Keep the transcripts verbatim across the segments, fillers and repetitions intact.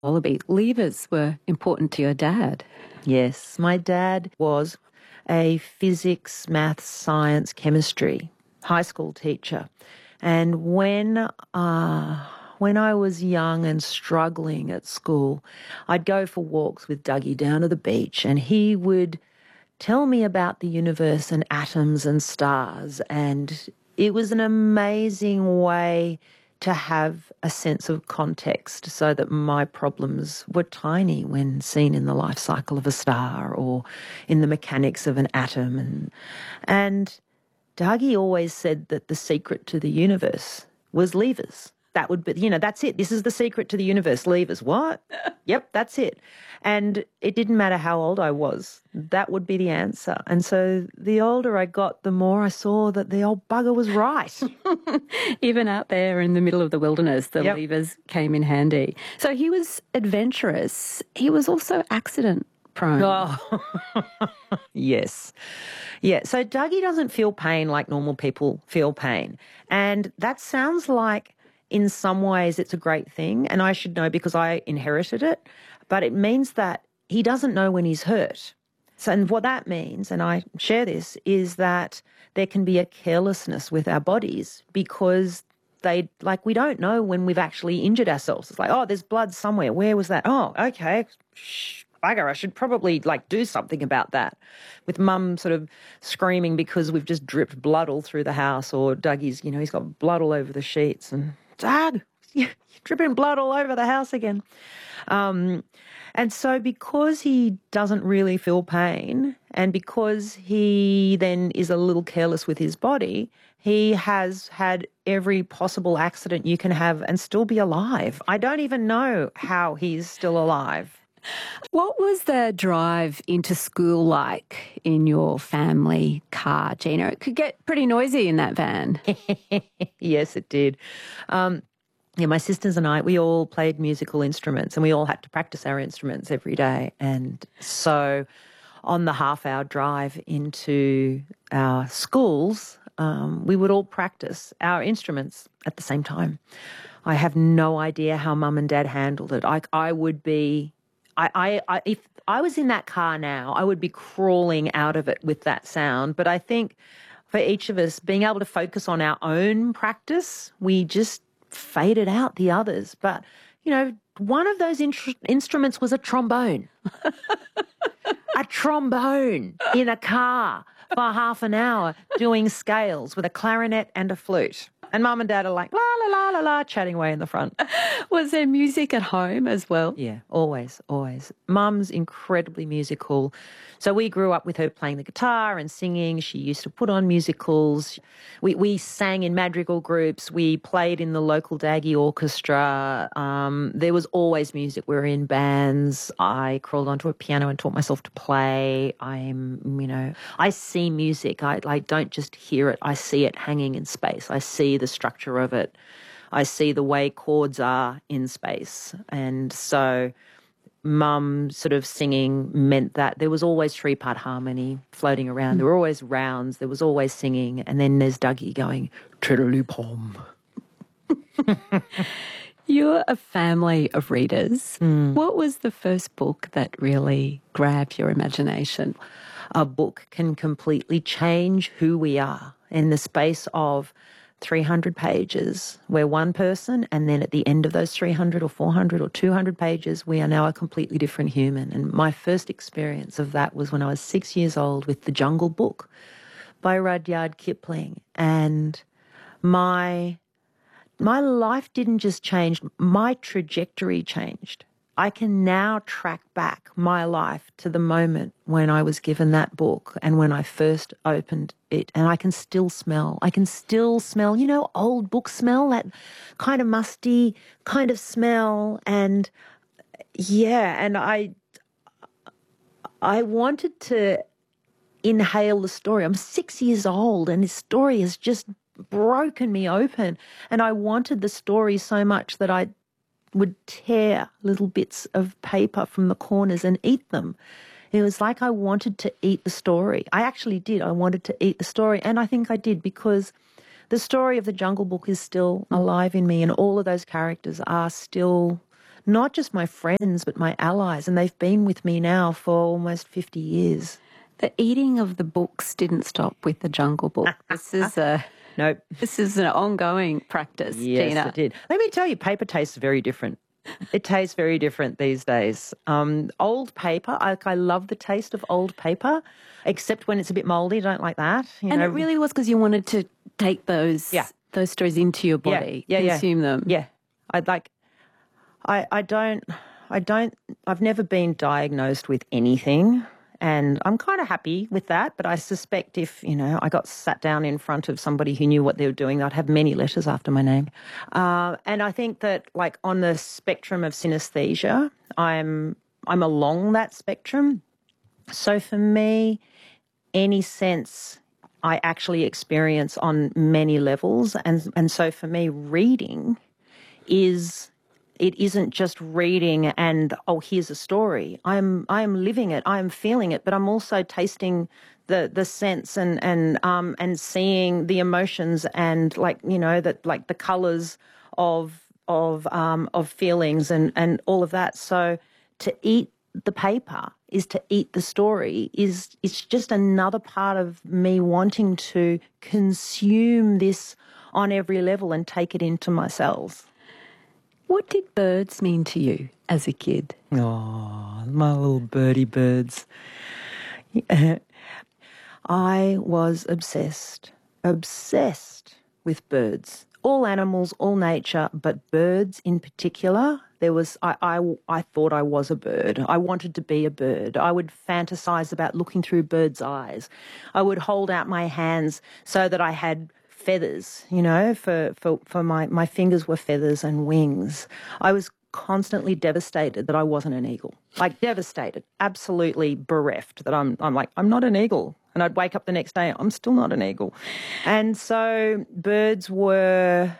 Wallaby. Levers were important to your dad. Yes, my dad was a physics, maths, science, chemistry high school teacher. And when uh, when I was young and struggling at school, I'd go for walks with Dougie down to the beach, and he would tell me about the universe and atoms and stars. And it was an amazing way to have a sense of context so that my problems were tiny when seen in the life cycle of a star or in the mechanics of an atom. And, and Dougie always said that the secret to the universe was levers. That would be, you know, that's it. This is the secret to the universe, levers. What? Yep, that's it. And it didn't matter how old I was. That would be the answer. And so the older I got, the more I saw that the old bugger was right. Even out there in the middle of the wilderness, the Yep. levers came in handy. So he was adventurous. He was also accident prone. Oh, yes. Yeah, so Dougie doesn't feel pain like normal people feel pain. And that sounds like in some ways it's a great thing, and I should know because I inherited it, but it means that he doesn't know when he's hurt. So, and what that means, and I share this, is that there can be a carelessness with our bodies because they, like, we don't know when we've actually injured ourselves. It's like, oh, there's blood somewhere. Where was that? Oh, okay. Shh. Bugger, I should probably, like, do something about that. With Mum sort of screaming because we've just dripped blood all through the house, or Dougie's, you know, he's got blood all over the sheets, and Doug, you're dripping blood all over the house again. Um, and so because he doesn't really feel pain, and because he then is a little careless with his body, he has had every possible accident you can have and still be alive. I don't even know how he's still alive. What was the drive into school like in your family car, Gina? It could get pretty noisy in that van. Yes, it did. Um, yeah, my sisters and I, we all played musical instruments, and we all had to practice our instruments every day. And so on the half-hour drive into our schools, um, we would all practice our instruments at the same time. I have no idea how Mum and Dad handled it. I, I would be... I, I, I, if I was in that car now, I would be crawling out of it with that sound. But I think for each of us, being able to focus on our own practice, we just faded out the others. But, you know, one of those in- instruments was a trombone. A trombone in a car for half an hour doing scales with a clarinet and a flute. And Mum and Dad are like, la, la, la, la, la, chatting away in the front. Was there music at home as well? Yeah, always, always. Mum's incredibly musical. So we grew up with her playing the guitar and singing. She used to put on musicals. We we sang in madrigal groups. We played in the local Daggy orchestra. Um, there was always music. We were in bands. I crawled onto a piano and taught myself to play. I'm, you know, I see music. I, I don't just hear it. I see it hanging in space. I see the structure of it. I see the way chords are in space. And so Mum sort of singing meant that there was always three-part harmony floating around. There were always rounds. There was always singing. And then there's Dougie going, tiddly-pom. You're a family of readers. Mm. What was the first book that really grabbed your imagination? A book can completely change who we are in the space of three hundred pages. We're one person, and then at the end of those three hundred or four hundred or two hundred pages, we are now a completely different human. And my first experience of that was when I was six years old with The Jungle Book by Rudyard Kipling. And my my life didn't just change, my trajectory changed. I can now track back my life to the moment when I was given that book and when I first opened it, and I can still smell, I can still smell, you know, old book smell, that kind of musty kind of smell. And yeah, and I, I wanted to inhale the story. I'm six years old and this story has just broken me open, and I wanted the story so much that I would tear little bits of paper from the corners and eat them. It was like I wanted to eat the story. I actually did. I wanted to eat the story, and I think I did, because the story of The Jungle Book is still alive in me, and all of those characters are still not just my friends, but my allies. And they've been with me now for almost fifty years. The eating of the books didn't stop with the Jungle Book. This is a nope. This is an ongoing practice, yes, Gina. It did. Let me tell you, paper tastes very different. It tastes very different these days. Um, old paper, I, I love the taste of old paper, except when it's a bit mouldy. I don't like that. You and know. it really was because you wanted to take those yeah. those stories into your body, yeah, yeah, consume yeah. them. Yeah, I'd like. I I don't I don't. I've never been diagnosed with anything. And I'm kind of happy with that, but I suspect if, you know, I got sat down in front of somebody who knew what they were doing, I'd have many letters after my name. Uh, and I think that, like, on the spectrum of synesthesia, I'm I'm along that spectrum. So for me, any sense I actually experience on many levels. And, and so for me, reading is... It isn't just reading and, oh, here's a story. I'm I'm living it. I'm feeling it, but I'm also tasting the the sense and and um and seeing the emotions and, like, you know, that, like, the colours of of um of feelings and and all of that. So to eat the paper is to eat the story. Is it's just another part of me wanting to consume this on every level and take it into my cells. What did birds mean to you as a kid? Oh, my little birdie birds. I was obsessed, obsessed with birds. All animals, all nature, but birds in particular. There was, I, I, I thought I was a bird. I wanted to be a bird. I would fantasize about looking through birds' eyes. I would hold out my hands so that I had feathers, you know, for, for, for my, my fingers were feathers and wings. I was constantly devastated that I wasn't an eagle. Like, devastated, absolutely bereft that I'm, I'm like, I'm not an eagle. And I'd wake up the next day, I'm still not an eagle. And so birds were,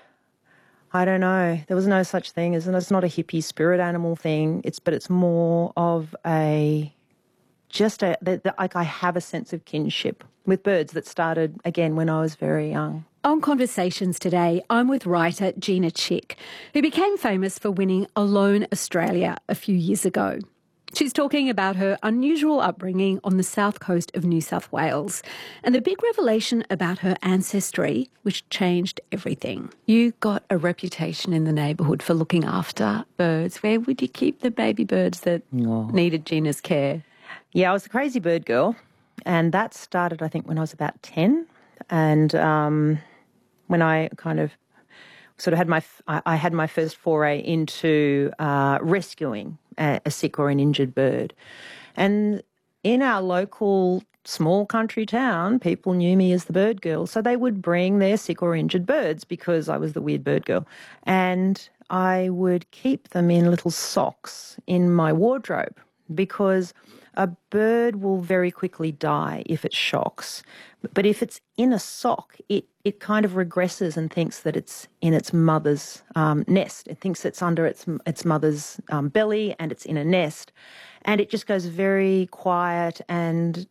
I don't know, there was no such thing as, and it's not a hippie spirit animal thing, it's, but it's more of a, just a, the, the, like I have a sense of kinship with birds that started, again, when I was very young. On Conversations today, I'm with writer Gina Chick, who became famous for winning Alone Australia a few years ago. She's talking about her unusual upbringing on the south coast of New South Wales and the big revelation about her ancestry, which changed everything. You got a reputation in the neighbourhood for looking after birds. Where would you keep the baby birds that oh. needed Gina's care? Yeah, I was the crazy bird girl, and that started, I think, when I was about ten. And um, when I kind of sort of had my, I had my first foray into uh, rescuing a, a sick or an injured bird. And in our local small country town, people knew me as the bird girl. So they would bring their sick or injured birds because I was the weird bird girl. And I would keep them in little socks in my wardrobe because a bird will very quickly die if it shocks. But if it's in a sock, it, it kind of regresses and thinks that it's in its mother's um, nest. It thinks it's under its its mother's um, belly and it's in a nest. And it just goes very quiet and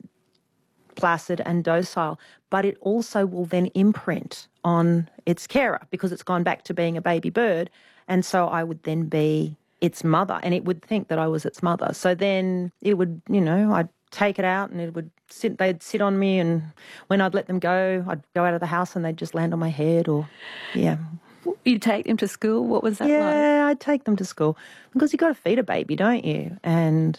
placid and docile. But it also will then imprint on its carer because it's gone back to being a baby bird. And so I would then be its mother, and it would think that I was its mother. So then it would, you know, I'd take it out and it would sit, they'd sit on me, and when I'd let them go, I'd go out of the house and they'd just land on my head or, yeah. You'd take them to school? What was that yeah, like? Yeah, I'd take them to school because you've got to feed a baby, don't you? And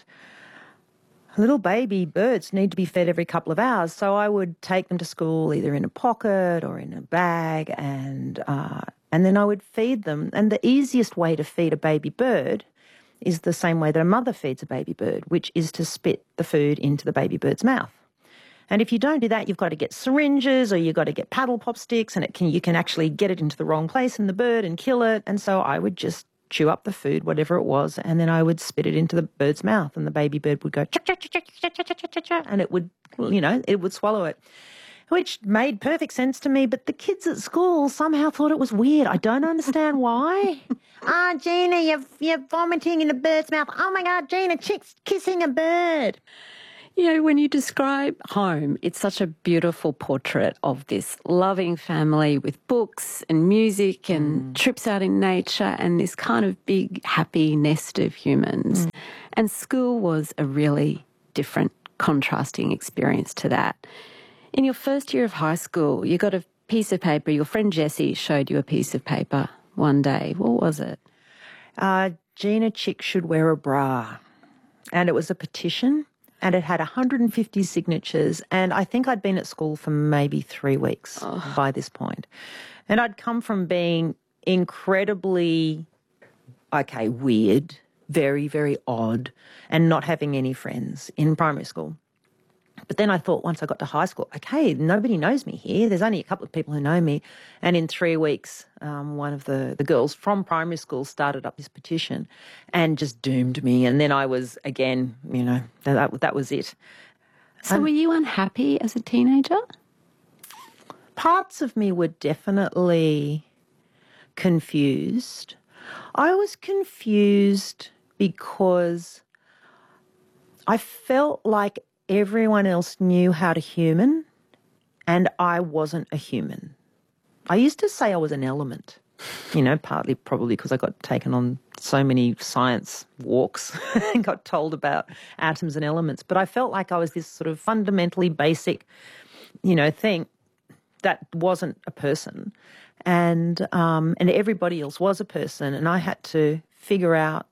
little baby birds need to be fed every couple of hours. So I would take them to school either in a pocket or in a bag, and uh, and then I would feed them. And the easiest way to feed a baby bird is the same way that a mother feeds a baby bird, which is to spit the food into the baby bird's mouth. And if you don't do that, you've got to get syringes or you've got to get paddle pop sticks, and it can you can actually get it into the wrong place in the bird and kill it. And so I would just chew up the food, whatever it was, and then I would spit it into the bird's mouth, and the baby bird would go cha cha cha cha cha cha cha cha cha, and it would, you know, it would swallow it, which made perfect sense to me. But the kids at school somehow thought it was weird. I don't understand why. Ah, oh, Gina, you're you're vomiting in a bird's mouth. Oh my God, Gina, Chick's kissing a bird. You know, when you describe home, it's such a beautiful portrait of this loving family with books and music and mm. trips out in nature and this kind of big, happy nest of humans. Mm. And school was a really different, contrasting experience to that. In your first year of high school, you got a piece of paper. Your friend Jessie showed you a piece of paper one day. What was it? Uh, Gina Chick should wear a bra. And it was a petition. And it had one hundred fifty signatures, and I think I'd been at school for maybe three weeks oh. by this point. And I'd come from being incredibly, okay, weird, very, very odd, and not having any friends in primary school. But then I thought once I got to high school, okay, nobody knows me here. There's only a couple of people who know me. And in three weeks, um, one of the, the girls from primary school started up this petition and just doomed me. And then I was, again, you know, that, that was it. So um, were you unhappy as a teenager? Parts of me were definitely confused. I was confused because I felt like everyone else knew how to human, and I wasn't a human. I used to say I was an element, you know, partly probably because I got taken on so many science walks and got told about atoms and elements. But I felt like I was this sort of fundamentally basic, you know, thing that wasn't a person. And, um, and everybody else was a person, and I had to figure out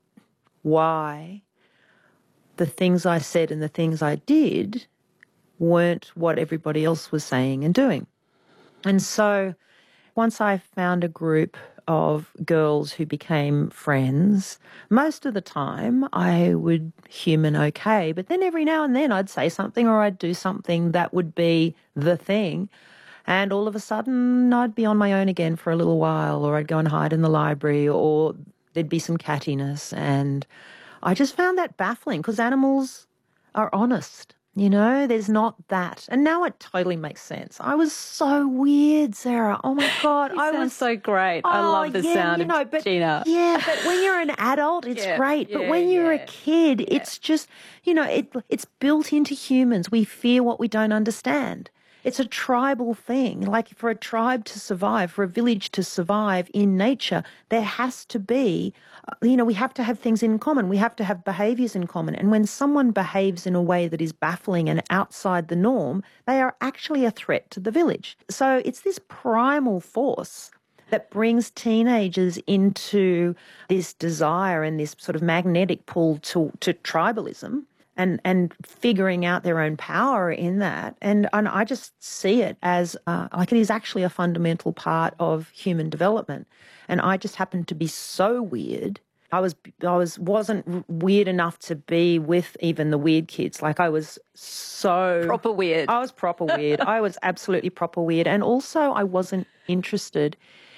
why the things I said and the things I did weren't what everybody else was saying and doing. And so once I found a group of girls who became friends, most of the time I would human okay, but then every now and then I'd say something or I'd do something that would be the thing, and all of a sudden I'd be on my own again for a little while, or I'd go and hide in the library, or there'd be some cattiness. And I just found that baffling because animals are honest, you know, there's not that. And now it totally makes sense. I was so weird, Sarah. Oh, my God. You I sound was so great. Oh, I love the yeah, sound you know, of but, Gina. Yeah, but when you're an adult, it's yeah, great. yeah, But when you're yeah. a kid, yeah. it's just, you know, it it's built into humans. We fear what we don't understand. It's a tribal thing. Like for a tribe to survive, for a village to survive in nature, there has to be, you know, we have to have things in common. We have to have behaviours in common. And when someone behaves in a way that is baffling and outside the norm, they are actually a threat to the village. So it's this primal force that brings teenagers into this desire and this sort of magnetic pull to, to tribalism. And, and figuring out their own power in that. And, and I just see it as uh, like it is actually a fundamental part of human development. And I just happened to be so weird. I was I was wasn't weird enough to be with even the weird kids. Like I was so proper weird. I was proper weird. I was absolutely proper weird. And also I wasn't interested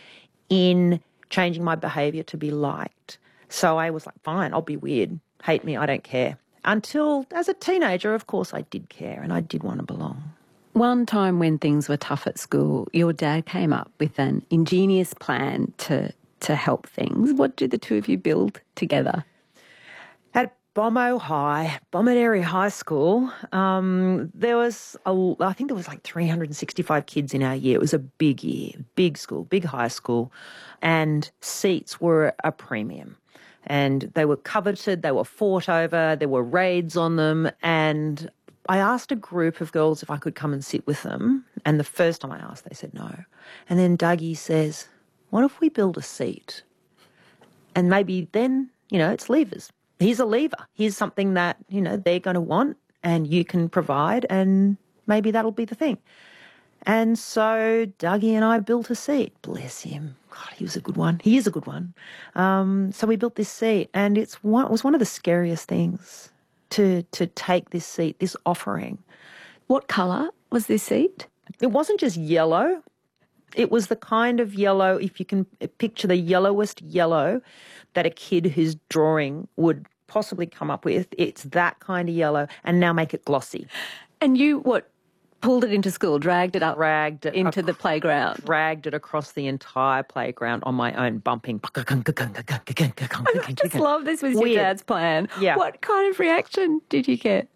in changing my behaviour to be liked. So I was like, fine, I'll be weird. Hate me, I don't care. Until, as a teenager, of course, I did care and I did want to belong. One time when things were tough at school, your dad came up with an ingenious plan to, to help things. What did the two of you build together? At Bommo High, Bomaderry High School, um, there was, a, I think there was like three hundred sixty-five kids in our year. It was a big year, big school, big high school, and seats were a premium. And they were coveted, they were fought over, there were raids on them. And I asked a group of girls if I could come and sit with them. And the first time I asked, they said no. And then Dougie says, what if we build a seat? And maybe then, you know, it's levers. Here's a lever. Here's something that, you know, they're going to want and you can provide, and maybe that'll be the thing. And so Dougie and I built a seat. Bless him. God, he was a good one. He is a good one. Um, so we built this seat, and it's one, it was one of the scariest things to to take this seat, this offering. What colour was this seat? It wasn't just yellow. It was the kind of yellow, if you can picture the yellowest yellow that a kid who's drawing would possibly come up with. It's that kind of yellow, and now make it glossy. And you, what, pulled it into school, dragged it up dragged it into ac- the playground? Dragged it across the entire playground on my own, bumping. I just love this was Weird. your dad's plan. Yeah. What kind of reaction did you get?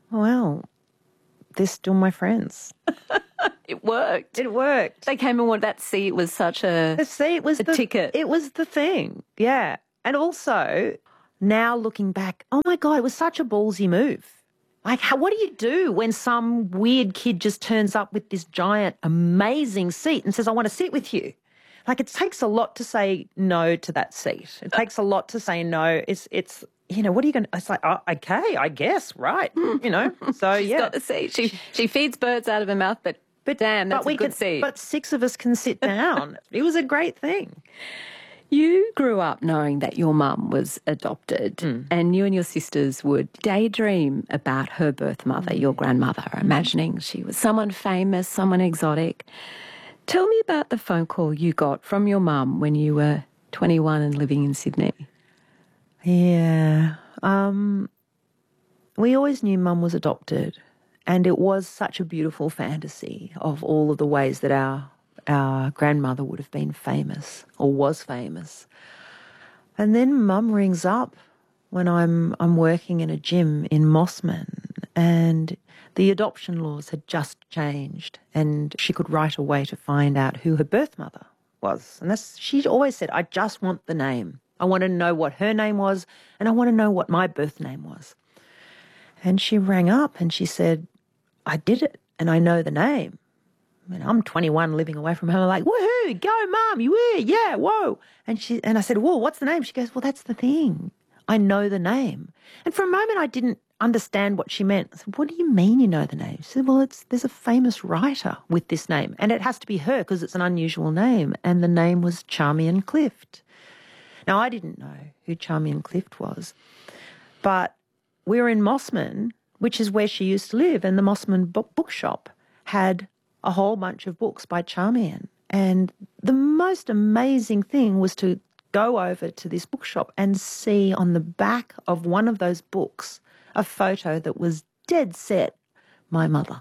well, they're still my friends. It worked. It worked. They came and wanted that seat was such a, The seat was a the ticket. It was the thing, yeah. And also, now looking back, oh my God, it was such a ballsy move. Like, how, what do you do when some weird kid just turns up with this giant, amazing seat and says, I want to sit with you? Like, it takes a lot to say no to that seat. It takes a lot to say no. It's, it's you know, what are you going to, it's like, oh, okay, I guess, right, you know. So, She's yeah. got the seat. She, she feeds birds out of her mouth, but, but damn, that's but we a good could, seat. But six of us can sit down. It was a great thing. You grew up knowing that your mum was adopted, mm. and you and your sisters would daydream about her birth mother, your grandmother, imagining she was someone famous, someone exotic. Tell me about the phone call you got from your mum when you were twenty-one and living in Sydney. Yeah. Um, we always knew mum was adopted, and it was such a beautiful fantasy of all of the ways that our our grandmother would have been famous or was famous. And then mum rings up when I'm I'm working in a gym in Mossman, and the adoption laws had just changed, and she could write away to find out who her birth mother was. And that's, she always said, I just want the name. I want to know what her name was, and I want to know what my birth name was. And she rang up and she said, I did it, and I know the name. And I'm twenty-one living away from home. I'm like, woohoo, go, Mum, you were, yeah, whoa. And she and I said, whoa, what's the name? She goes, well, that's the thing. I know the name. And for a moment I didn't understand what she meant. I said, what do you mean you know the name? She said, well, it's there's a famous writer with this name, and it has to be her because it's an unusual name. And the name was Charmian Clift. Now, I didn't know who Charmian Clift was, but we were in Mossman, which is where she used to live, and the Mossman book bookshop had a whole bunch of books by Charmian. And the most amazing thing was to go over to this bookshop and see on the back of one of those books a photo that was dead set my mother.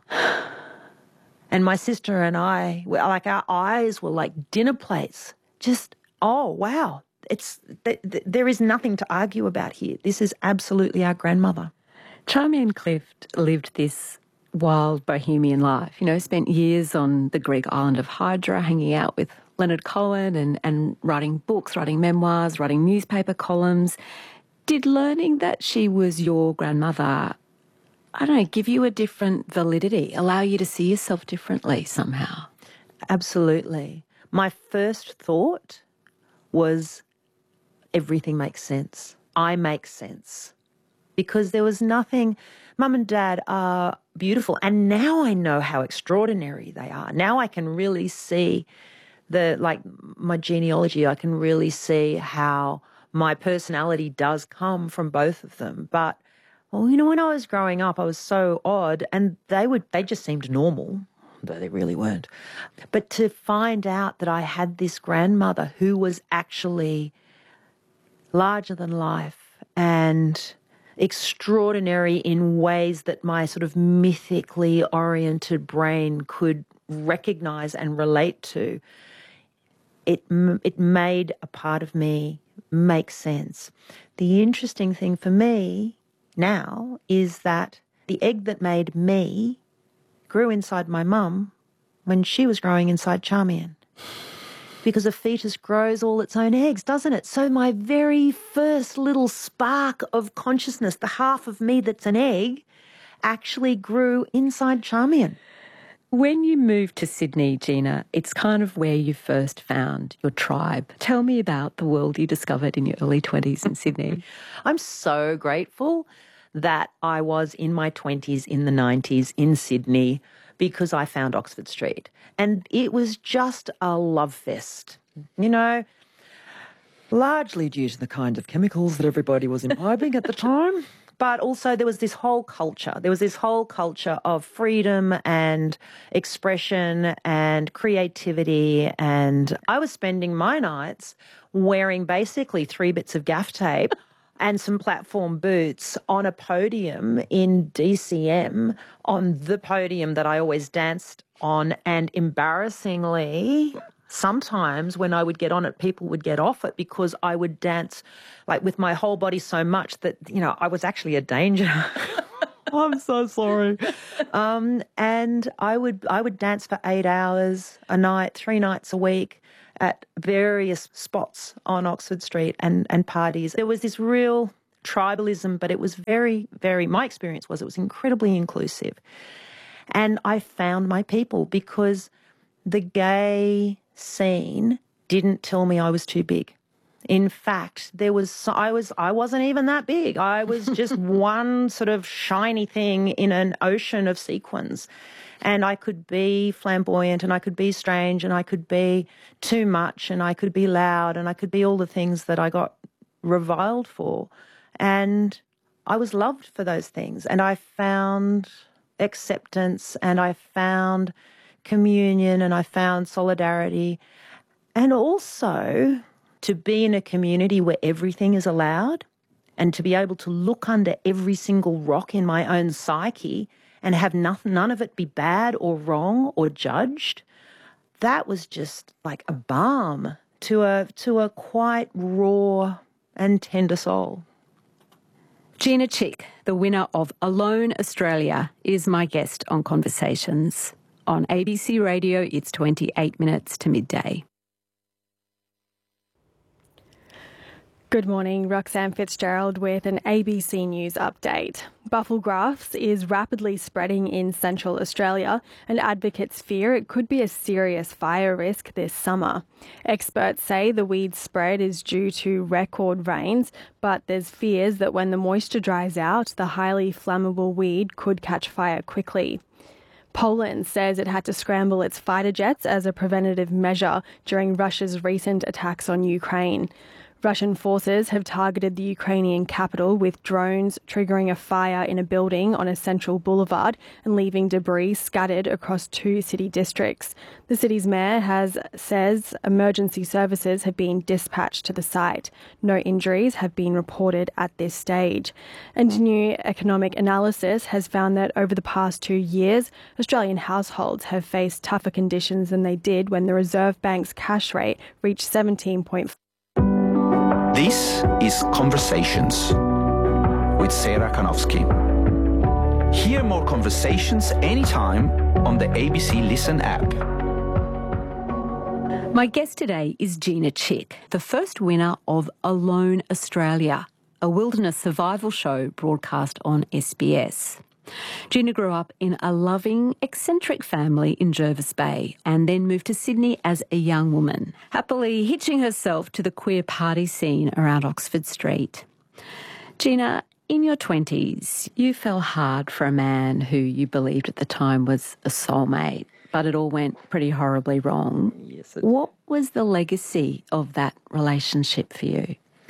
And my sister and I, like, our eyes were like dinner plates. Just, oh, wow. It's th th there is nothing to argue about here. This is absolutely our grandmother. Charmian Clift lived this wild bohemian life, you know, spent years on the Greek island of Hydra hanging out with Leonard Cohen and, and writing books, writing memoirs, writing newspaper columns. Did learning that she was your grandmother, I don't know, give you a different validity, allow you to see yourself differently somehow? Absolutely. My first thought was everything makes sense. I make sense. Because there was nothing, Mum and Dad are beautiful, and now I know how extraordinary they are. Now I can really see the, like, my genealogy, I can really see how my personality does come from both of them. But, well, you know, when I was growing up, I was so odd, and they would, they just seemed normal, though they really weren't. But to find out that I had this grandmother who was actually larger than life and extraordinary in ways that my sort of mythically oriented brain could recognize and relate to, it it made a part of me make sense. The interesting thing for me now is that the egg that made me grew inside my mum when she was growing inside Charmian. Because a fetus grows all its own eggs, doesn't it? So my very first little spark of consciousness, the half of me that's an egg, actually grew inside Charmian. When you moved to Sydney, Gina, it's kind of where you first found your tribe. Tell me about the world you discovered in your early twenties in Sydney. I'm so grateful that I was in my twenties, in the nineties, in Sydney, because I found Oxford Street. And it was just a love fest, you know, largely due to the kind of chemicals that everybody was imbibing at the time. But also there was this whole culture. There was this whole culture of freedom and expression and creativity. And I was spending my nights wearing basically three bits of gaff tape and some platform boots on a podium in D C M, on the podium that I always danced on. And embarrassingly, sometimes when I would get on it, people would get off it because I would dance like with my whole body so much that, you know, I was actually a danger. I'm so sorry. Um, and I would I would dance for eight hours a night, three nights a week at various spots on Oxford Street and, and parties. There was this real tribalism, but it was very, very, my experience was it was incredibly inclusive. And I found my people because the gay scene didn't tell me I was too big. In fact, there was I was I wasn't even that big. I was just one sort of shiny thing in an ocean of sequins. And I could be flamboyant and I could be strange and I could be too much and I could be loud and I could be all the things that I got reviled for. And I was loved for those things. And I found acceptance and I found communion and I found solidarity. And also to be in a community where everything is allowed and to be able to look under every single rock in my own psyche and have nothing, none of it be bad or wrong or judged, that was just like a balm to a, to a quite raw and tender soul. Gina Chick, the winner of Alone Australia, is my guest on Conversations. On A B C Radio, it's twenty-eight minutes to midday. Good morning, Roxanne Fitzgerald with an A B C News update. Bufflegrass is rapidly spreading in Central Australia and advocates fear it could be a serious fire risk this summer. Experts say the weed's spread is due to record rains, but there's fears that when the moisture dries out, the highly flammable weed could catch fire quickly. Poland says it had to scramble its fighter jets as a preventative measure during Russia's recent attacks on Ukraine. Russian forces have targeted the Ukrainian capital with drones, triggering a fire in a building on a central boulevard and leaving debris scattered across two city districts. The city's mayor has says emergency services have been dispatched to the site. No injuries have been reported at this stage. And new economic analysis has found that over the past two years, Australian households have faced tougher conditions than they did when the Reserve Bank's cash rate reached seventeen point five. This is Conversations with Sarah Kanowski. Hear more conversations anytime on the A B C Listen app. My guest today is Gina Chick, the first winner of Alone Australia, a wilderness survival show broadcast on S B S. Gina grew up in a loving, eccentric family in Jervis Bay and then moved to Sydney as a young woman, happily hitching herself to the queer party scene around Oxford Street. Gina, in your twenties, you fell hard for a man who you believed at the time was a soulmate, but it all went pretty horribly wrong. Yes, it What was the legacy of that relationship for you?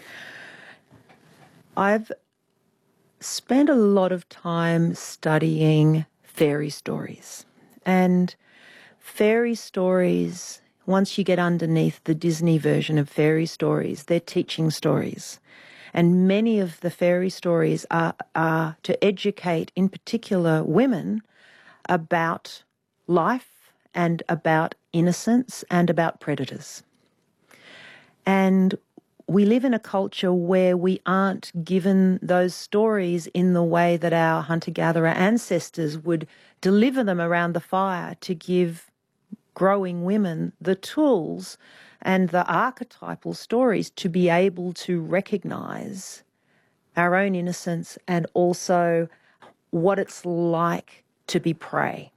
I've spent a lot of time studying fairy stories. And fairy stories, once you get underneath the Disney version of fairy stories, they're teaching stories. And many of the fairy stories are, are to educate, in particular, women about life and about innocence and about predators. And we live in a culture where we aren't given those stories in the way that our hunter-gatherer ancestors would deliver them around the fire to give growing women the tools and the archetypal stories to be able to recognise our own innocence and also what it's like to be prey.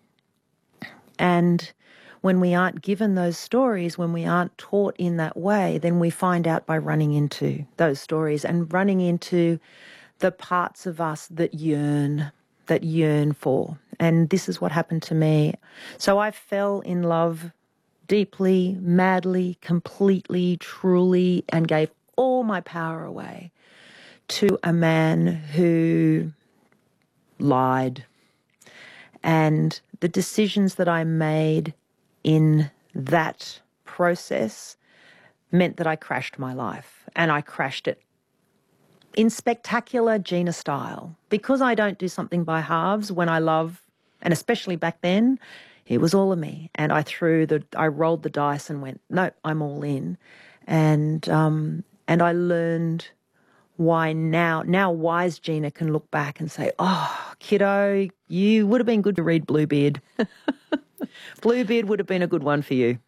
And when we aren't given those stories, when we aren't taught in that way, then we find out by running into those stories and running into the parts of us that yearn, that yearn for. And this is what happened to me. So I fell in love deeply, madly, completely, truly, and gave all my power away to a man who lied. And the decisions that I made in that process meant that I crashed my life, and I crashed it in spectacular Gina style. Because I don't do something by halves when I love, and especially back then, it was all of me. And I threw the, I rolled the dice and went, no, I'm all in. And um, and I learned why now, now wise Gina can look back and say, oh kiddo, you would have been good to read Bluebeard. Bluebeard would have been a good one for you.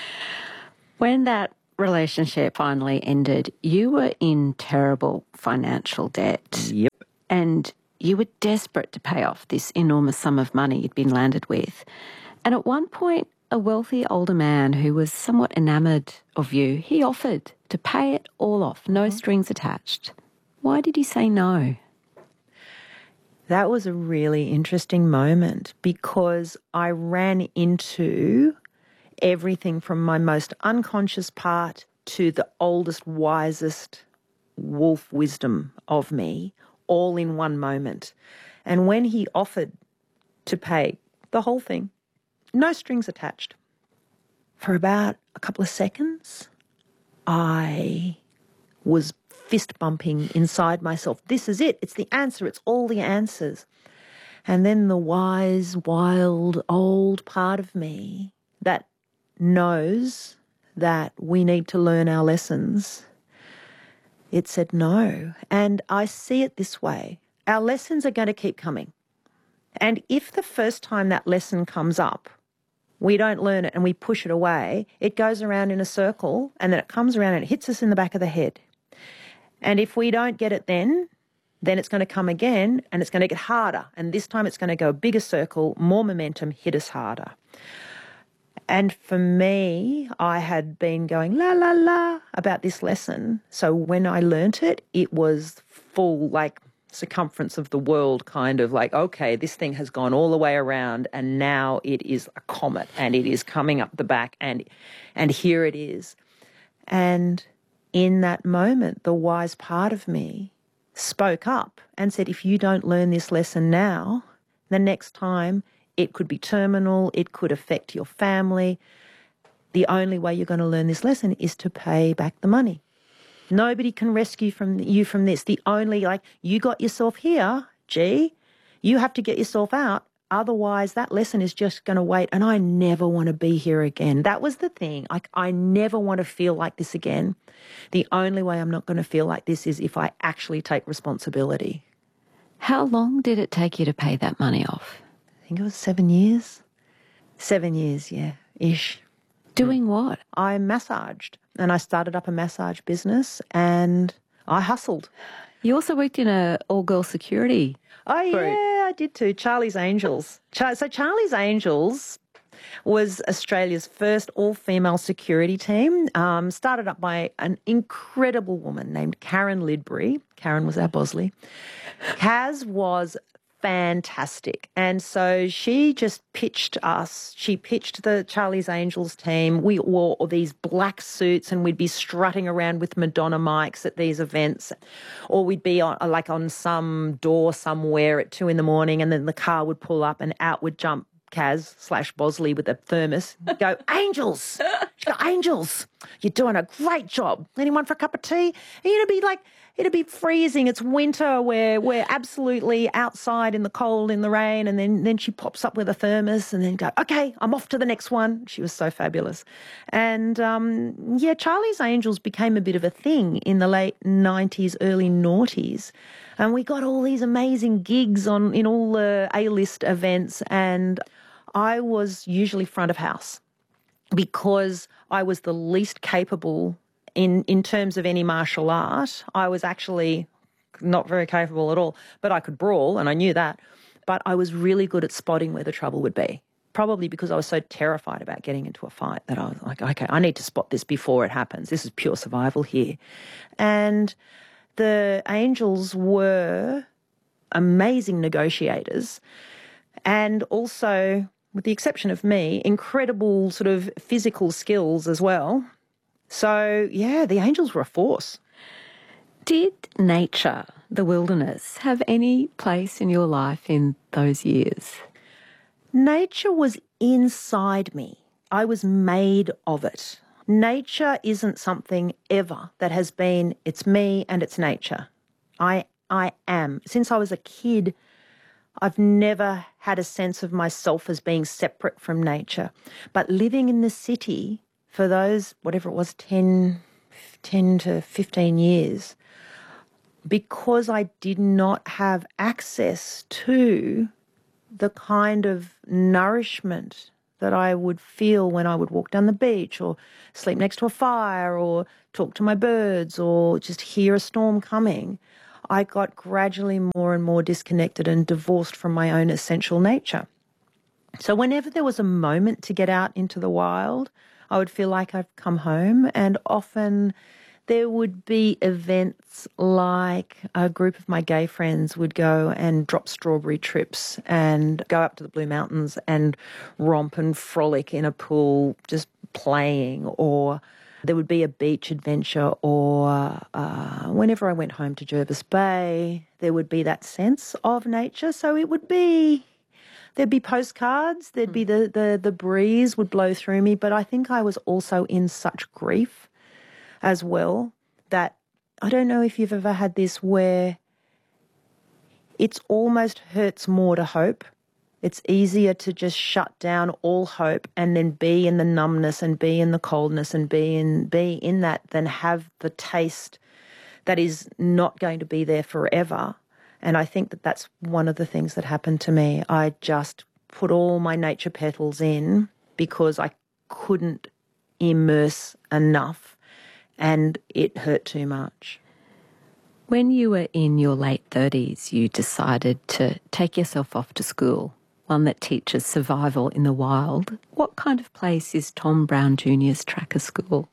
When that relationship finally ended, you were in terrible financial debt. Yep. And you were desperate to pay off this enormous sum of money you'd been landed with. And at one point, a wealthy older man who was somewhat enamoured of you, he offered to pay it all off, no mm-hmm. strings attached. Why did you say no? That was a really interesting moment because I ran into everything from my most unconscious part to the oldest, wisest wolf wisdom of me, all in one moment. And when he offered to pay the whole thing, no strings attached, for about a couple of seconds, I was fist bumping inside myself. This is it. It's the answer. It's all the answers. And then the wise, wild, old part of me that knows that we need to learn our lessons, it said no. And I see it this way. Our lessons are going to keep coming. And if the first time that lesson comes up, we don't learn it and we push it away, it goes around in a circle and then it comes around and it hits us in the back of the head. And if we don't get it then, then it's going to come again and it's going to get harder. And this time it's going to go a bigger circle, more momentum, hit us harder. And for me, I had been going la, la, la about this lesson. So when I learnt it, it was full, like, circumference of the world, kind of like, okay, this thing has gone all the way around and now it is a comet and it is coming up the back and and here it is. And in that moment, the wise part of me spoke up and said, if you don't learn this lesson now, the next time it could be terminal, it could affect your family. The only way you're going to learn this lesson is to pay back the money. Nobody can rescue from you from this. The only, like, you got yourself here, gee, you have to get yourself out. Otherwise, that lesson is just going to wait. And I never want to be here again. That was the thing. Like, I never want to feel like this again. The only way I'm not going to feel like this is if I actually take responsibility. How long did it take you to pay that money off? I think it was seven years. Seven years, yeah, ish. Doing what? I massaged and I started up a massage business and I hustled. You also worked in a all-girl security Oh, group. Yeah, I did too. Charlie's Angels. Char- so Charlie's Angels was Australia's first all-female security team, um, started up by an incredible woman named Karen Lidbury. Karen was our Bosley. Kaz was fantastic. And so she just pitched us, she pitched the Charlie's Angels team. We wore all these black suits and we'd be strutting around with Madonna mics at these events, or we'd be on, like on some door somewhere at two in the morning and then the car would pull up and out would jump Kaz slash Bosley with a thermos. Go, Angels! She'd go, Angels! You're doing a great job. Anyone for a cup of tea? And it'd be like, it'd be freezing. It's winter. We're, we're absolutely outside in the cold, in the rain. And then, then she pops up with a thermos and then go, okay, I'm off to the next one. She was so fabulous. And, um, yeah, Charlie's Angels became a bit of a thing in the late nineties, early noughties. And we got all these amazing gigs on in all the A-list events and I was usually front of house because I was the least capable in, in terms of any martial art. I was actually not very capable at all, but I could brawl and I knew that. But I was really good at spotting where the trouble would be, probably because I was so terrified about getting into a fight that I was like, okay, I need to spot this before it happens. This is pure survival here. And the Angels were amazing negotiators and also, with the exception of me, incredible sort of physical skills as well. So, yeah, the Angels were a force. Did nature, the wilderness, have any place in your life in those years? Nature was inside me. I was made of it. Nature isn't something ever that has been, it's me and it's nature. I I am. Since I was a kid, I've never had a sense of myself as being separate from nature. But living in the city for those, whatever it was, ten, ten to fifteen years, because I did not have access to the kind of nourishment that I would feel when I would walk down the beach or sleep next to a fire or talk to my birds or just hear a storm coming, I got gradually more and more disconnected and divorced from my own essential nature. So whenever there was a moment to get out into the wild, I would feel like I've come home, and often there would be events like a group of my gay friends would go and drop strawberry trips and go up to the Blue Mountains and romp and frolic in a pool just playing, or there would be a beach adventure, or uh, whenever I went home to Jervis Bay, there would be that sense of nature. So it would be, there'd be postcards, there'd be the, the, the breeze would blow through me, but I think I was also in such grief as well, that I don't know if you've ever had this where it's almost hurts more to hope. It's easier to just shut down all hope and then be in the numbness and be in the coldness and be in be in that than have the taste that is not going to be there forever. And I think that that's one of the things that happened to me. I just put all my nature petals in because I couldn't immerse enough. And it hurt too much. When you were in your late thirties, you decided to take yourself off to school, one that teaches survival in the wild. What kind of place is Tom Brown Junior's Tracker School?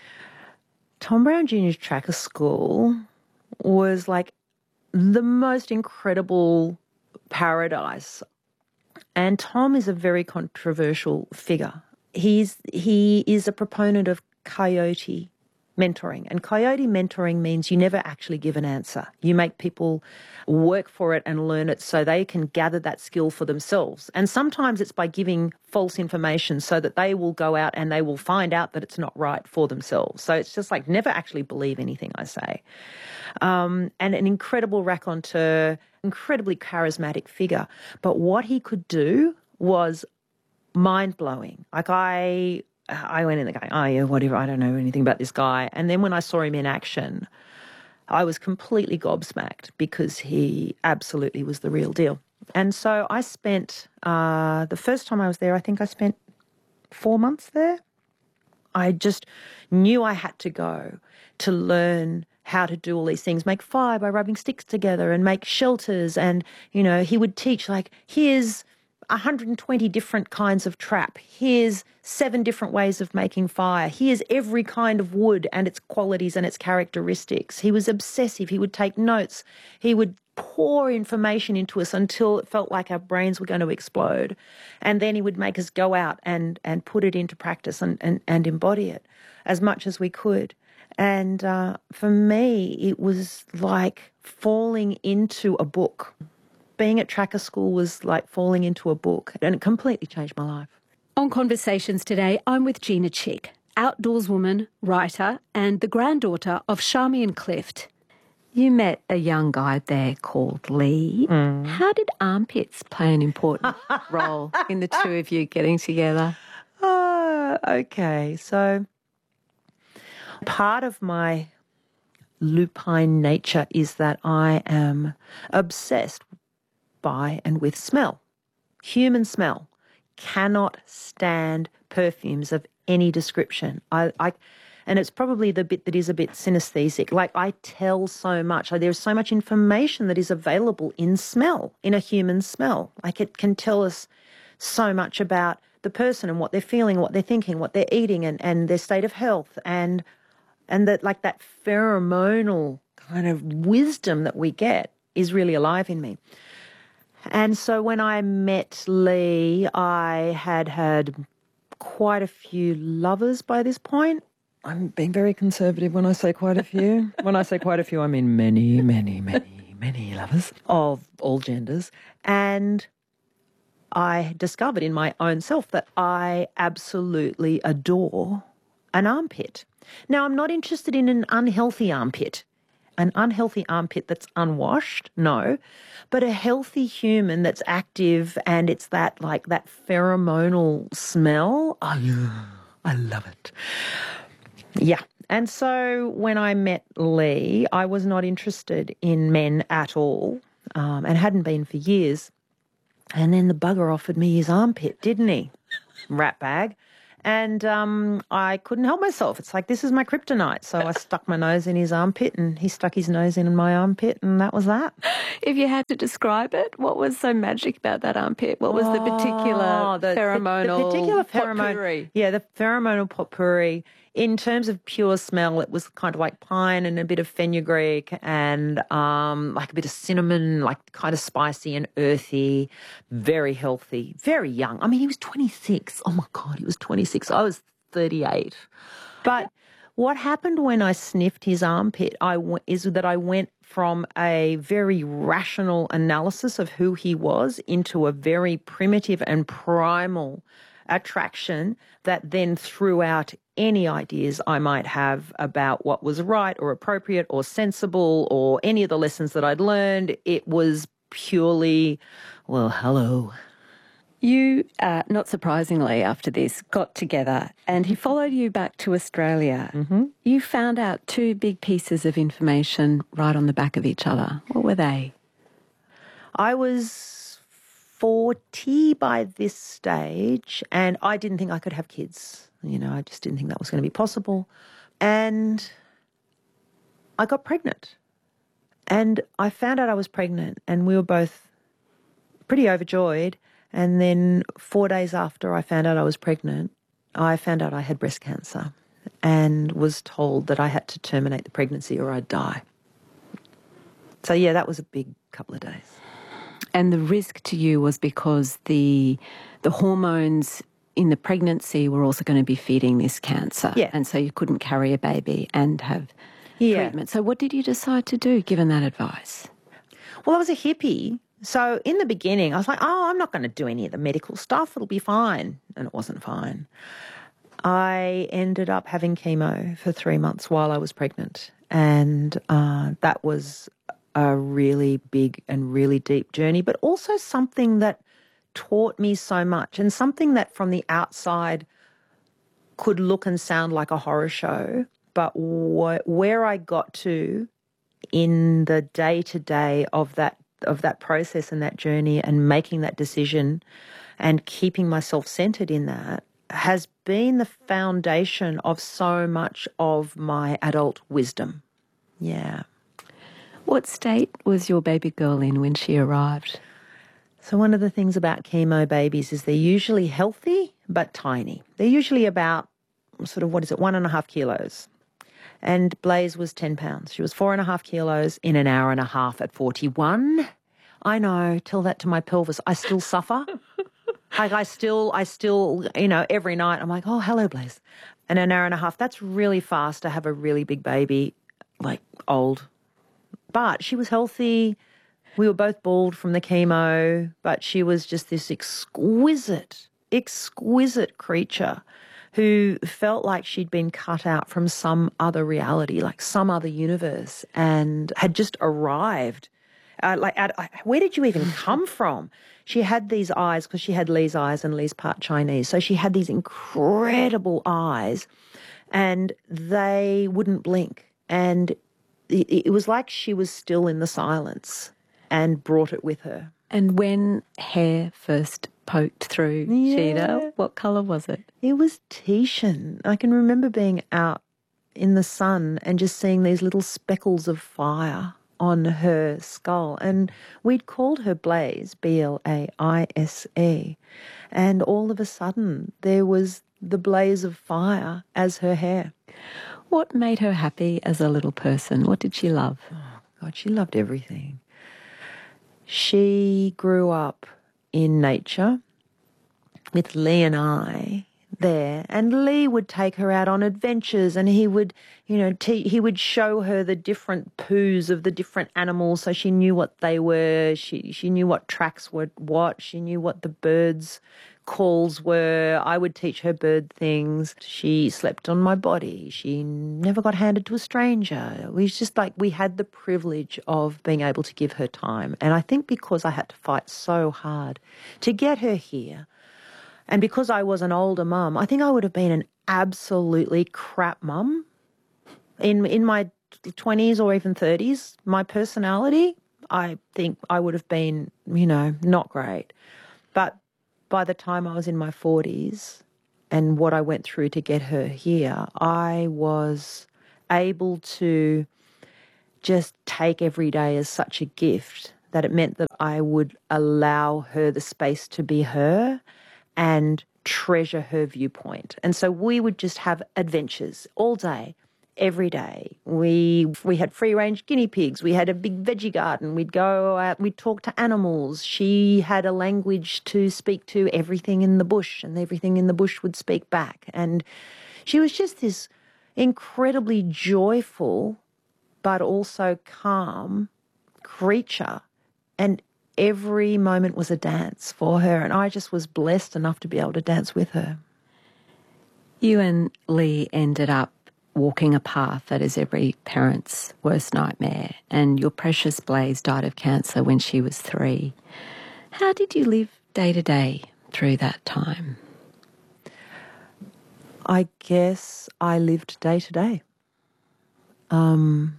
Tom Brown Junior's Tracker School was like the most incredible paradise. And Tom is a very controversial figure. He's he is a proponent of coyote mentoring. And coyote mentoring means you never actually give an answer. You make people work for it and learn it so they can gather that skill for themselves. And sometimes it's by giving false information so that they will go out and they will find out that it's not right for themselves. So it's just like never actually believe anything I say. Um, and an incredible raconteur, incredibly charismatic figure. But what he could do was mind-blowing. Like I... I went in there going, oh, yeah, whatever, I don't know anything about this guy. And then when I saw him in action, I was completely gobsmacked because he absolutely was the real deal. And so I spent, uh, the first time I was there, I think I spent four months there. I just knew I had to go to learn how to do all these things, make fire by rubbing sticks together and make shelters. And, you know, he would teach like, here's one hundred twenty different kinds of trap. Here's seven different ways of making fire. Here's every kind of wood and its qualities and its characteristics. He was obsessive. He would take notes. He would pour information into us until it felt like our brains were going to explode. And then he would make us go out and, and put it into practice and, and, and embody it as much as we could. And uh, for me, it was like falling into a book. Being at Tracker School was like falling into a book, and it completely changed my life. On Conversations today, I'm with Gina Chick, outdoorswoman, writer, and the granddaughter of Charmian Clift. You met a young guy there called Lee. Mm. How did armpits play an important role in the two of you getting together? Oh, okay. So part of my lupine nature is that I am obsessed by and with smell. Human smell. Cannot stand perfumes of any description. I, I, and it's probably the bit that is a bit synesthetic. Like I tell so much. Like, there's so much information that is available in smell, in a human smell. Like it can tell us so much about the person and what they're feeling, what they're thinking, what they're eating, and, and their state of health, and and that like that pheromonal kind of wisdom that we get is really alive in me. And so when I met Lee, I had had quite a few lovers by this point. I'm being very conservative when I say quite a few. When I say quite a few, I mean many, many, many, many lovers of all genders. And I discovered in my own self that I absolutely adore an armpit. Now, I'm not interested in an unhealthy armpit. An unhealthy armpit that's unwashed, no, but a healthy human that's active and it's that like that pheromonal smell. Oh, I love it. Yeah, And so when I met Lee, I was not interested in men at all, um, and hadn't been for years. And then the bugger offered me his armpit, didn't he? Rat bag. And um, I couldn't help myself. It's like, this is my kryptonite. So I stuck my nose in his armpit and he stuck his nose in my armpit, and that was that. If you had to describe it, what was so magic about that armpit? What was the particular Oh, the, pheromonal the, the particular pheromone, potpourri? Yeah, the pheromonal potpourri. In terms of pure smell, it was kind of like pine and a bit of fenugreek and um, like a bit of cinnamon, like kind of spicy and earthy, very healthy, very young. I mean, he was twenty-six. Oh, my God, he was twenty-six. I was thirty-eight. But what happened when I sniffed his armpit I w- is that I went from a very rational analysis of who he was into a very primitive and primal attraction that then threw out any ideas I might have about what was right or appropriate or sensible or any of the lessons that I'd learned. It was purely, well, hello. You, uh, not surprisingly, after this, got together and he followed you back to Australia. Mm-hmm. You found out two big pieces of information right on the back of each other. What were they? I was forty by this stage and I didn't think I could have kids. You know, I just didn't think that was going to be possible. And I got pregnant. And I found out I was pregnant and we were both pretty overjoyed. And then four days after I found out I was pregnant, I found out I had breast cancer and was told that I had to terminate the pregnancy or I'd die. So, yeah, that was a big couple of days. And the risk to you was because the the hormones in the pregnancy were also going to be feeding this cancer. Yeah. And so you couldn't carry a baby and have Yeah. treatment. So what did you decide to do, given that advice? Well, I was a hippie. So in the beginning, I was like, oh, I'm not going to do any of the medical stuff. It'll be fine. And it wasn't fine. I ended up having chemo for three months while I was pregnant. And uh, that was a really big and really deep journey, but also something that taught me so much and something that from the outside could look and sound like a horror show. But wh- where I got to in the day-to-day of that of that process and that journey and making that decision and keeping myself centered in that has been the foundation of so much of my adult wisdom. Yeah. What state was your baby girl in when she arrived? So one of the things about chemo babies is they're usually healthy but tiny. They're usually about sort of, what is it, one and a half kilos. And Blaze was ten pounds. She was four and a half kilos in an hour and a half at forty-one. I know, tell that to my pelvis. I still suffer. Like I still, I still, you know, every night I'm like, oh, hello, Blaze. And an hour and a half, that's really fast to have a really big baby, like old. But she was healthy. We were both bald from the chemo, but she was just this exquisite, exquisite creature who felt like she'd been cut out from some other reality, like some other universe, and had just arrived. Uh, like, at, uh, where did you even come from? She had these eyes, because she had Lee's eyes, and Lee's part Chinese. So she had these incredible eyes, and they wouldn't blink. And it, it was like she was still in the silence and brought it with her. And when hair first poked through Yeah. Sheeta, what colour was it? It was Titian. I can remember being out in the sun and just seeing these little speckles of fire on her skull. And we'd called her Blaze, B L A I S E. And all of a sudden there was the blaze of fire as her hair. What made her happy as a little person? What did she love? Oh, God, she loved everything. She grew up in nature with Lee and I there, and Lee would take her out on adventures, and he would, you know, te- he would show her the different poos of the different animals, so she knew what they were. She she knew what tracks were what. She knew what the birds' calls were. I would teach her bird things. She slept on my body. She never got handed to a stranger. We just like we had the privilege of being able to give her time, and I think because I had to fight so hard to get her here. And because I was an older mum, I think I would have been an absolutely crap mum In in my twenties or even thirties, my personality, I think I would have been, you know, not great. But by the time I was in my forties and what I went through to get her here, I was able to just take every day as such a gift that it meant that I would allow her the space to be her and treasure her viewpoint. And so we would just have adventures all day, every day. We we had free-range guinea pigs. We had a big veggie garden. We'd go out, we'd talk to animals. She had a language to speak to everything in the bush, and everything in the bush would speak back. And she was just this incredibly joyful but also calm creature. And every moment was a dance for her, and I just was blessed enough to be able to dance with her. You and Lee ended up walking a path that is every parent's worst nightmare, and your precious Blaze died of cancer when she was three. How did you live day to day through that time? I guess I lived day to day. Um,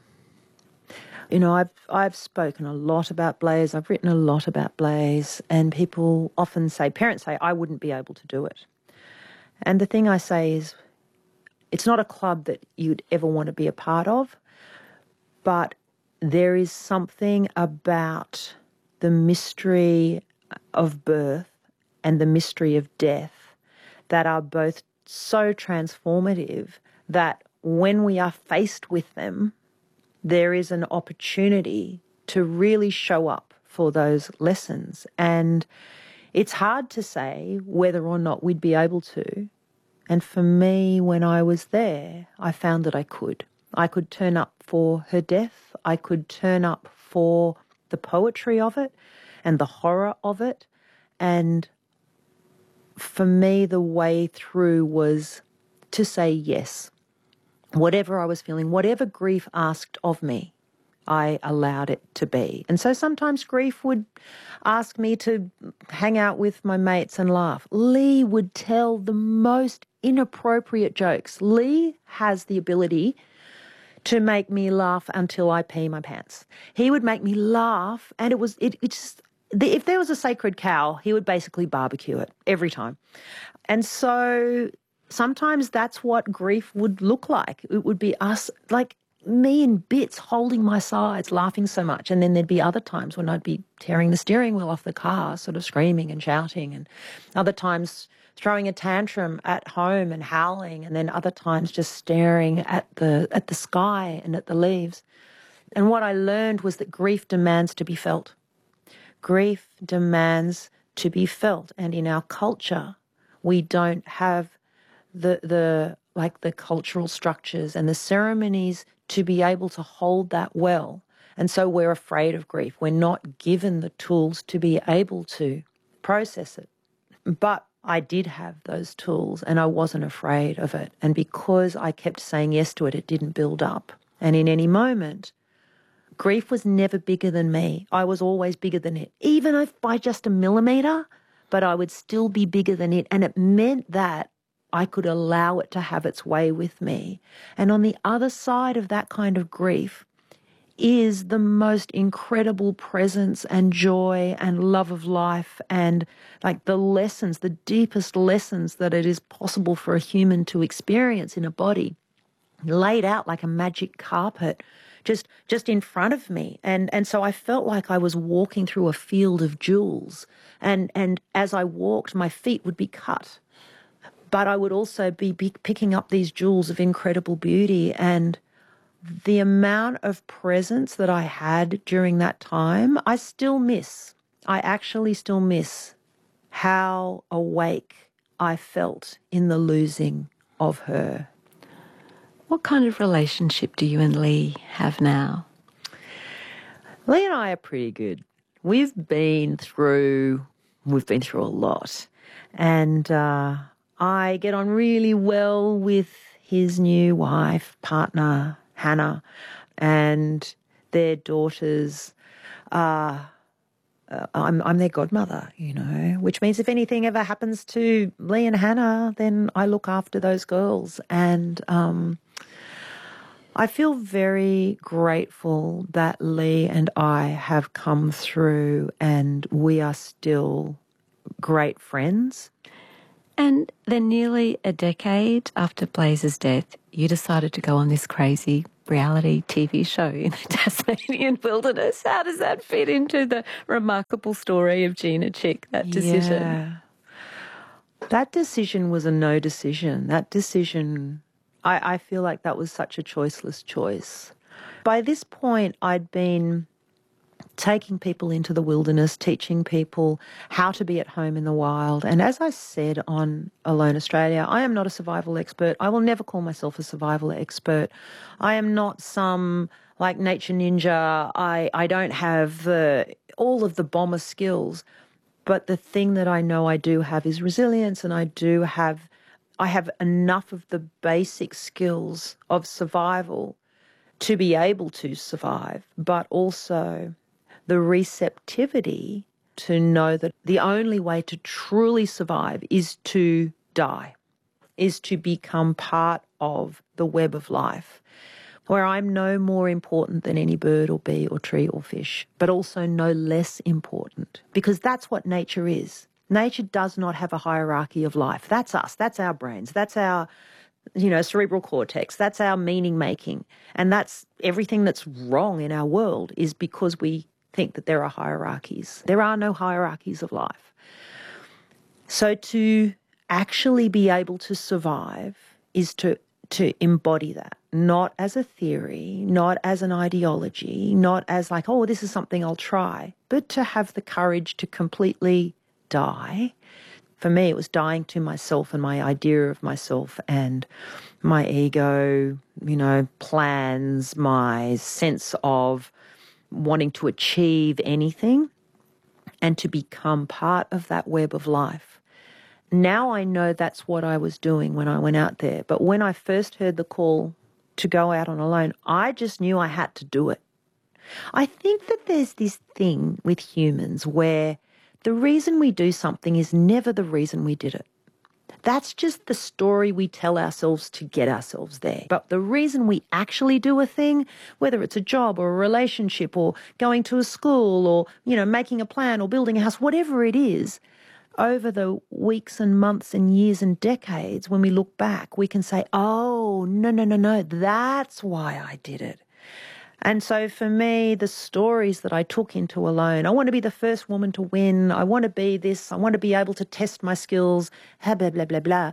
you know, I've I've spoken a lot about Blaze. I've written a lot about Blaze, and people often say, parents say, I wouldn't be able to do it. And the thing I say is, it's not a club that you'd ever want to be a part of, but there is something about the mystery of birth and the mystery of death that are both so transformative that when we are faced with them, there is an opportunity to really show up for those lessons. And it's hard to say whether or not we'd be able to. And for me, when I was there, I found that I could. I could turn up for her death. I could turn up for the poetry of it and the horror of it. And for me, the way through was to say yes. Whatever I was feeling, whatever grief asked of me, I allowed it to be. And so sometimes grief would ask me to hang out with my mates and laugh. Lee would tell the most inappropriate jokes. Lee has the ability to make me laugh until I pee my pants. He would make me laugh, and it was it, it just, the, if there was a sacred cow, he would basically barbecue it every time. And so sometimes that's what grief would look like. It would be us, like me in bits, holding my sides, laughing so much. And then there'd be other times when I'd be tearing the steering wheel off the car, sort of screaming and shouting, and other times throwing a tantrum at home and howling, and then other times just staring at the at the sky and at the leaves. And what I learned was that grief demands to be felt. Grief demands to be felt. And in our culture, we don't have the the like the cultural structures and the ceremonies to be able to hold that well. And so we're afraid of grief. We're not given the tools to be able to process it. But I did have those tools, and I wasn't afraid of it. And because I kept saying yes to it, it didn't build up. And in any moment, grief was never bigger than me. I was always bigger than it, even if by just a millimetre, but I would still be bigger than it. And it meant that I could allow it to have its way with me. And on the other side of that kind of grief is the most incredible presence and joy and love of life, and like the lessons, the deepest lessons that it is possible for a human to experience in a body, laid out like a magic carpet, just just in front of me. And and so I felt like I was walking through a field of jewels. And and as I walked, my feet would be cut. But I would also be, be picking up these jewels of incredible beauty. And the amount of presence that I had during that time, I still miss. I actually still miss how awake I felt in the losing of her. What kind of relationship do you and Lee have now? Lee and I are pretty good. We've been through, we've been through a lot. And uh, I get on really well with his new wife, partner, Hannah, and their daughters. Uh, uh, I'm, I'm their godmother, you know, which means if anything ever happens to Lee and Hannah, then I look after those girls. And um, I feel very grateful that Lee and I have come through and we are still great friends. And then nearly a decade after Blazer's death, you decided to go on this crazy reality T V show in the Tasmanian wilderness. How does that fit into the remarkable story of Gina Chick, that decision? Yeah. That decision was a no decision. That decision, I, I feel like that was such a choiceless choice. By this point, I'd been taking people into the wilderness, teaching people how to be at home in the wild. And as I said on Alone Australia, I am not a survival expert. I will never call myself a survival expert. I am not some like nature ninja. I, I don't have the, all of the bomber skills. But the thing that I know I do have is resilience, and I do have, I have enough of the basic skills of survival to be able to survive, but also the receptivity to know that the only way to truly survive is to die, is to become part of the web of life, where I'm no more important than any bird or bee or tree or fish, but also no less important, because that's what nature is. Nature does not have a hierarchy of life. That's us. That's our brains. That's our, you know, cerebral cortex. That's our meaning making. And that's everything that's wrong in our world is because we think that there are hierarchies. There are no hierarchies of life. So to actually be able to survive is to, to embody that, not as a theory, not as an ideology, not as like, oh, this is something I'll try, but to have the courage to completely die. For me, it was dying to myself and my idea of myself and my ego, you know, plans, my sense of wanting to achieve anything and to become part of that web of life. Now I know that's what I was doing when I went out there. But when I first heard the call to go out on Alone, I just knew I had to do it. I think that there's this thing with humans where the reason we do something is never the reason we did it. That's just the story we tell ourselves to get ourselves there. But the reason we actually do a thing, whether it's a job or a relationship or going to a school or, you know, making a plan or building a house, whatever it is, over the weeks and months and years and decades, when we look back, we can say, oh, no, no, no, no, that's why I did it. And so for me, the stories that I took into Alone, I want to be the first woman to win, I want to be this, I want to be able to test my skills, blah, blah, blah, blah, blah.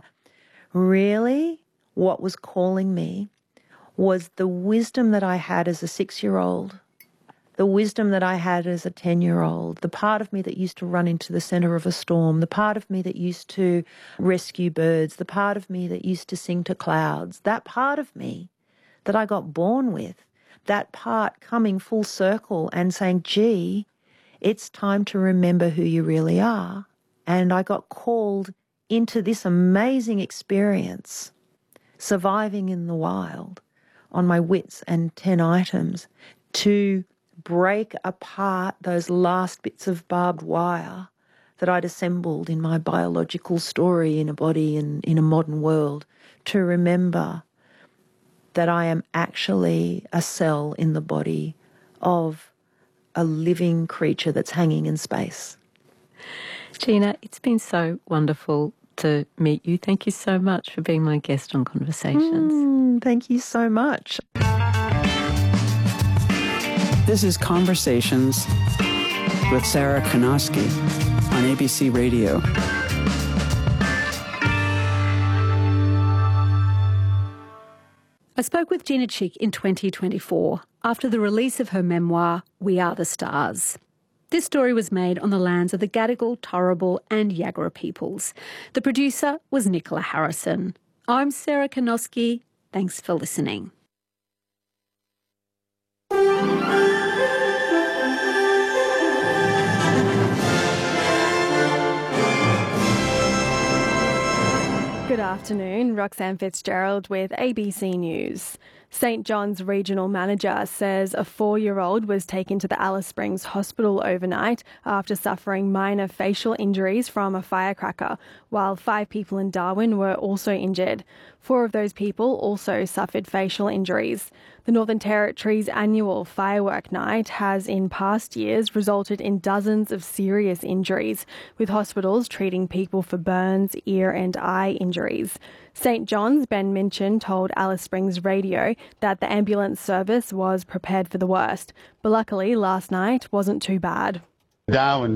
Really, what was calling me was the wisdom that I had as a six-year-old, the wisdom that I had as a ten-year-old, the part of me that used to run into the centre of a storm, the part of me that used to rescue birds, the part of me that used to sing to clouds, that part of me that I got born with, that part coming full circle and saying, gee, it's time to remember who you really are. And I got called into this amazing experience, surviving in the wild on my wits and ten items, to break apart those last bits of barbed wire that I'd assembled in my biological story in a body and in a modern world, to remember that I am actually a cell in the body of a living creature that's hanging in space. Gina, it's been so wonderful to meet you. Thank you so much for being my guest on Conversations. Mm, thank you so much. This is Conversations with Sarah Kanowski on A B C Radio. I spoke with Gina Chick in twenty twenty-four after the release of her memoir, We Are the Stars. This story was made on the lands of the Gadigal, Turrbal and Yagara peoples. The producer was Nicola Harrison. I'm Sarah Kanowski. Thanks for listening. Good afternoon, Roxanne Fitzgerald with A B C News. Saint John's regional manager says a four-year-old was taken to the Alice Springs hospital overnight after suffering minor facial injuries from a firecracker, while five people in Darwin were also injured. Four of those people also suffered facial injuries. The Northern Territory's annual firework night has in past years resulted in dozens of serious injuries, with hospitals treating people for burns, ear and eye injuries. St John's Ben Minchin told Alice Springs Radio that the ambulance service was prepared for the worst, but luckily last night wasn't too bad. Darwin